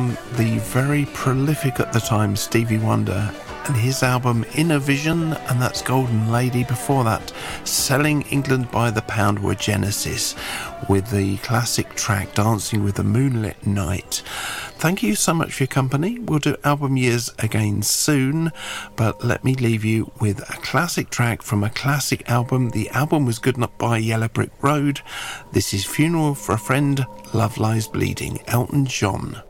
from the very prolific at the time Stevie Wonder and his album Inner Vision, and that's Golden Lady. Before that, Selling England by the Pound were Genesis with the classic track Dancing with the Moonlit Night. Thank you so much for your company. We'll do album years again soon, but let me leave you with a classic track from a classic album. The album was Good Enough by Yellow Brick Road. This is Funeral for a Friend, Love Lies Bleeding, Elton John.